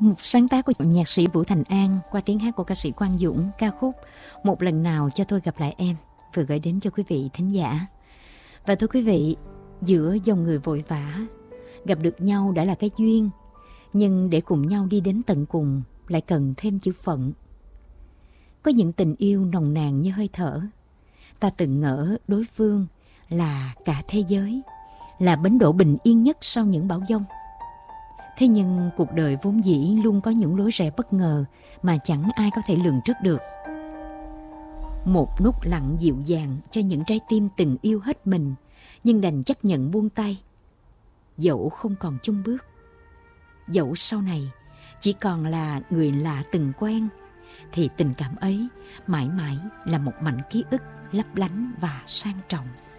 Một sáng tác của nhạc sĩ Vũ Thành An qua tiếng hát của ca sĩ Quang Dũng, ca khúc Một lần nào cho tôi gặp lại em vừa gửi đến cho quý vị thính giả. Và thưa quý vị, giữa dòng người vội vã, gặp được nhau đã là cái duyên, nhưng để cùng nhau đi đến tận cùng lại cần thêm chữ phận. Có những tình yêu nồng nàn như hơi thở, ta từng ngỡ đối phương là cả thế giới, là bến đỗ bình yên nhất sau những bão giông. Thế nhưng cuộc đời vốn dĩ luôn có những lối rẽ bất ngờ mà chẳng ai có thể lường trước được. Một nút lặng dịu dàng cho những trái tim từng yêu hết mình, nhưng đành chấp nhận buông tay. Dẫu không còn chung bước, dẫu sau này chỉ còn là người lạ từng quen, thì tình cảm ấy mãi mãi là một mảnh ký ức lấp lánh và sang trọng.